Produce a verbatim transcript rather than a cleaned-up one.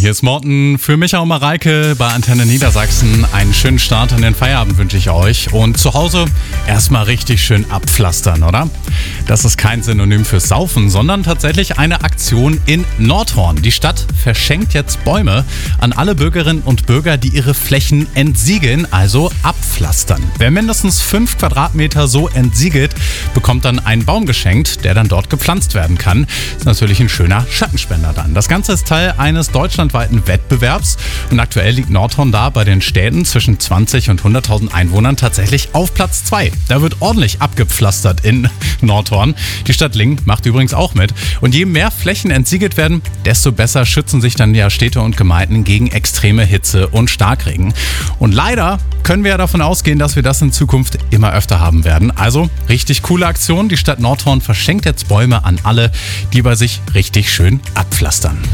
Hier ist Morten für Micha und Mareike bei Antenne Niedersachsen. Einen schönen Start in den Feierabend wünsche ich euch. Und zu Hause erstmal richtig schön abpflastern, oder? Das ist kein Synonym fürs Saufen, sondern tatsächlich eine Aktion in Nordhorn. Die Stadt verschenkt jetzt Bäume an alle Bürgerinnen und Bürger, die ihre Flächen entsiegeln, also abpflastern. Wer mindestens fünf Quadratmeter so entsiegelt, bekommt dann einen Baum geschenkt, der dann dort gepflanzt werden kann. Ist natürlich ein schöner Schattenspender dann. Das Ganze ist Teil eines deutschlandweiten Wettbewerbs und aktuell liegt Nordhorn da bei den Städten zwischen zwanzig und hunderttausend Einwohnern tatsächlich auf Platz zwei. Da wird ordentlich abgepflastert in Nordhorn. Die Stadt Lingen macht übrigens auch mit. Und je mehr Flächen entsiegelt werden, desto besser schützen sich dann ja Städte und Gemeinden gegen extreme Hitze und Starkregen. Und leider können wir ja davon ausgehen, dass wir das in Zukunft immer öfter haben werden. Also richtig coole Aktion. Die Stadt Nordhorn verschenkt jetzt Bäume an alle, die bei sich richtig schön abpflastern.